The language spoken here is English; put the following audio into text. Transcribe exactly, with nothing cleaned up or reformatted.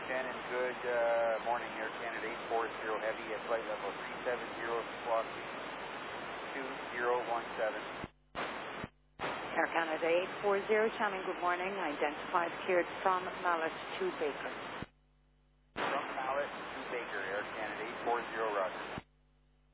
Shannon, good uh, morning. Air Canada eight four zero Heavy at flight level three seven zero, squawk two zero one seven. Air Canada eight four zero, Shannon, good morning. Identified cleared from Mallet to Baker. From Mallet to Baker, Air Canada eight four zero, roger.